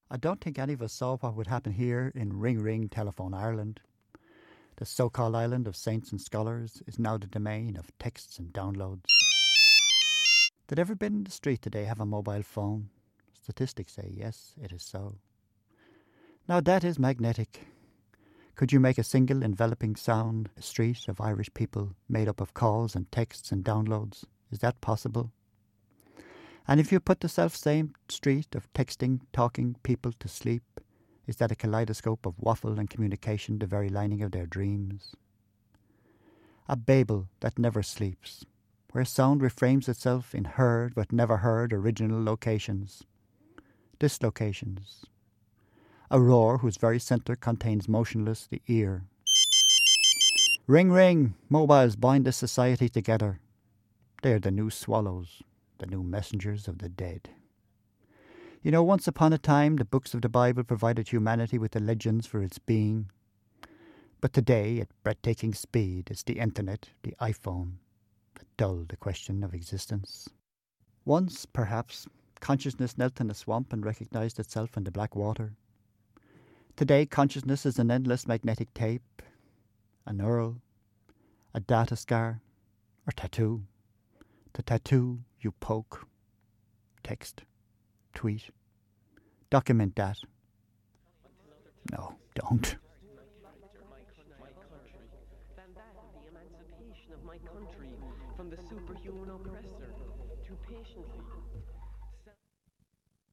I don't think any of us saw what would happen here in Ring Ring Telephone Ireland. The so-called island of saints and scholars is now the domain of texts and downloads. Did everybody in the street today have a mobile phone? Statistics say yes, it is so. Now that is magnetic. Could you make a single enveloping sound, a street of Irish people made up of calls and texts and downloads? Is that possible? And if you put the self-same street of texting, talking people to sleep, is that a kaleidoscope of waffle and communication the very lining of their dreams? A Babel that never sleeps, where sound reframes itself in heard but never heard original locations, dislocations. A roar whose very centre contains motionless the ear. Ring, ring, mobiles bind this society together. They are the new swallows, the new messengers of the dead. You know, once upon a time, the books of the Bible provided humanity with the legends for its being. But today, at breathtaking speed, it's the internet, the iPhone, that dull the question of existence. Once, perhaps, consciousness knelt in a swamp and recognized itself in the black water. Today, consciousness is an endless magnetic tape, a neural, a data scar, or tattoo. The tattoo you poke, text, tweet. Document that. No, don't. Than that of the emancipation of my country from the superhuman oppressor, to patiently,